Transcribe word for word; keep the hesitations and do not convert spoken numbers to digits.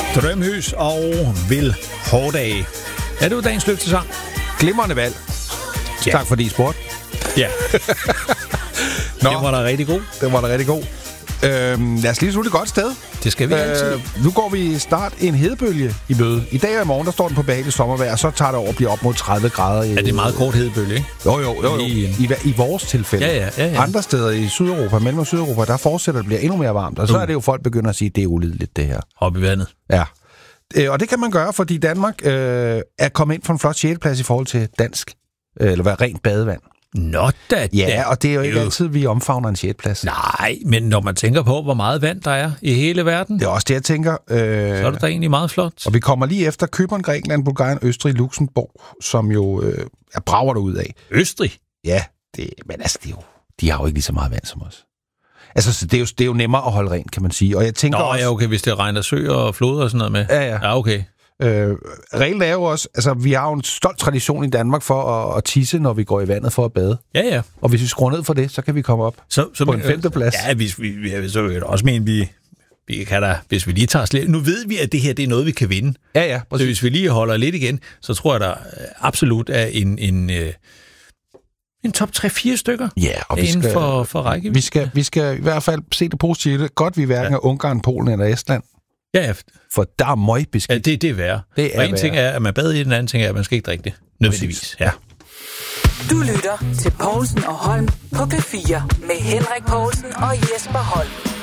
Drømhus og Vil Hårdage. Er du dagens løftesang? Glimrende valg. Ja. Tak fordi I spurgte. Ja. Nå, Den var da rigtig god. Den var da rigtig god. Øhm, lad os lige slutte et godt sted. Det skal vi øh, altid. Nu går vi snart en hedebølge i møde. I dag og i morgen, der står den på behageligt sommervejr, og så tager det over og bliver op mod tredive grader. I, ja, det er meget kort hedebølge, ikke? Jo, jo, jo. jo. I, I, I vores tilfælde. Ja, ja, ja, ja. Andre steder i Sydeuropa, mellem og Sydeuropa, der fortsætter det bliver endnu mere varmt. Og så uh. er det jo, folk begynder at sige, at det er ulideligt, det her. Op i vandet. Ja. Øh, og det kan man gøre, fordi Danmark øh, er kommet ind for en flot sjette plads i forhold til dansk, øh, eller hvad, rent badevand. Nå da, ja, og det er jo ikke altid, vi omfavner en sjette plads. Nej, men når man tænker på, hvor meget vand der er i hele verden, det er også det, jeg tænker. Øh, så er det da egentlig meget flot. Og vi kommer lige efter Cypern, Grækenland, Bulgarien, Østrig, Luxembourg, som jo øh, er brager derud af. Østrig? Ja, det, men altså, det er jo, de har jo ikke lige så meget vand som os. Altså, så det er jo, det er jo nemmere at holde rent, kan man sige. Og jeg tænker Nå, også, ja, okay, hvis det regner søer og floder og sådan noget med. Ja, ja. Ja, okay. Øh, reglen er jo også, altså vi har jo en stolt tradition i Danmark for at, at tisse, når vi går i vandet for at bade. Ja, ja. Og hvis vi skruer ned for det, så kan vi komme op så, så, på en femteplads. Ja, hvis vi, vi så vil jeg også mene, vi, vi kan da, hvis vi lige tager slet. Nu ved vi, at det her det er noget, vi kan vinde. Ja, ja. Præcis. Så hvis vi lige holder lidt igen, så tror jeg, der absolut er en, en, en top tre fire stykker. Ja, og vi inden skal, for, for række. Vi skal, vi skal i hvert fald se det positive. Godt, vi hverken ja. er Ungarn, Polen eller Estland. Ja, ja. For der er møgbeskidt. Ja, det, det er værre. Det er og en værre. ting er, at man bader i, den anden ting er, at man skal ikke drikke det. Nødvendigvis. Ja. Du lytter til Povlsen og Holm på P fire med Henrik Povlsen og Jesper Holm.